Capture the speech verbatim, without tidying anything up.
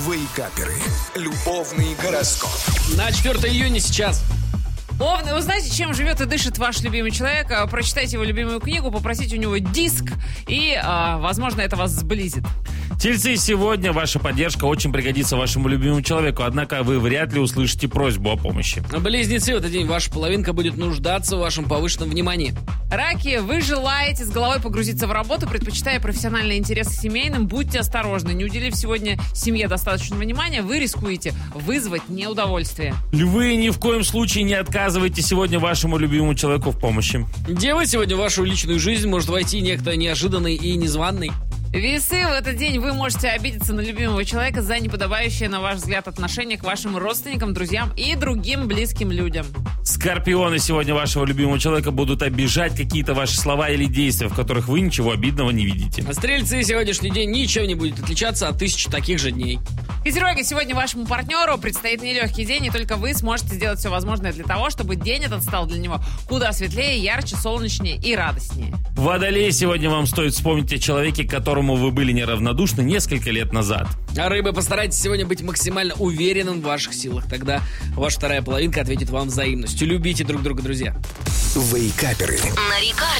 Вейкаперы. Любовный гороскоп. На четвёртое июня сейчас. Овны, вы знаете, чем живет и дышит ваш любимый человек? Прочитайте его любимую книгу, попросите у него диск, и, а, возможно, это вас сблизит. Тельцы, сегодня ваша поддержка очень пригодится вашему любимому человеку, однако вы вряд ли услышите просьбу о помощи. Близнецы, в этот день ваша половинка будет нуждаться в вашем повышенном внимании. Раки, вы желаете с головой погрузиться в работу, предпочитая профессиональные интересы семейным. Будьте осторожны, не уделив сегодня семье достаточно внимания, вы рискуете вызвать неудовольствие. Львы, ни в коем случае не отказывайте сегодня вашему любимому человеку в помощи. Девы, сегодня в вашу личную жизнь может войти некто неожиданный и незваный. Весы, в этот день вы можете обидеться на любимого человека за неподобающее, на ваш взгляд, отношение к вашим родственникам, друзьям и другим близким людям. Скорпионы, сегодня вашего любимого человека будут обижать какие-то ваши слова или действия, в которых вы ничего обидного не видите. А стрельцы, сегодняшний день ничем не будет отличаться от тысячи таких же дней. Козероги, сегодня вашему партнеру предстоит нелегкий день, и только вы сможете сделать все возможное для того, чтобы день этот стал для него куда светлее, ярче, солнечнее и радостнее. Водолей, сегодня вам стоит вспомнить о человеке, к которому вы были неравнодушны несколько лет назад. А рыбы, постарайтесь сегодня быть максимально уверенным в ваших силах. Тогда ваша вторая половинка ответит вам взаимностью. Любите друг друга, друзья. Вейкаперы. На река.